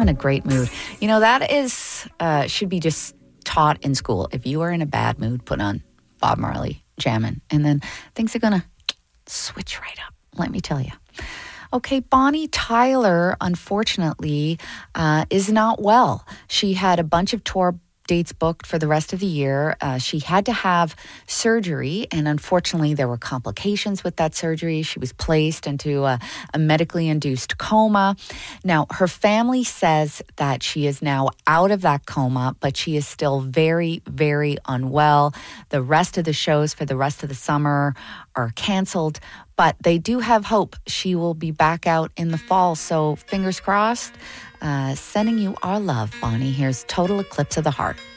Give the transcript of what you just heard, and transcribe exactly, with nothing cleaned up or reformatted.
having a great mood. You know, that is, uh, should be just taught in school. If you are in a bad mood, put on Bob Marley jamming, and then things are going to switch right up, let me tell you. Okay, Bonnie Tyler, unfortunately, uh, is not well. She had a bunch of tour dates booked for the rest of the year. Uh, she had to have surgery, and unfortunately there were complications with that surgery. She was placed into a, a medically induced coma. Now, her family says that she is now out of that coma, but she is still very, very unwell. The rest of the shows for the rest of the summer are canceled, but they do have hope she will be back out in the fall. So fingers crossed. Uh, sending you our love, Bonnie. Here's Total Eclipse of the Heart.